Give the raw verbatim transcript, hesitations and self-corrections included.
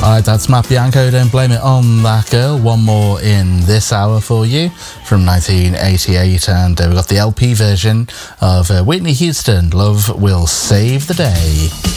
Alright, that's Matt Bianco, Don't Blame It on That Girl. One more in this hour for you from nineteen eighty-eight, and uh, we've got the L P version of uh, Whitney Houston, Love Will Save the Day.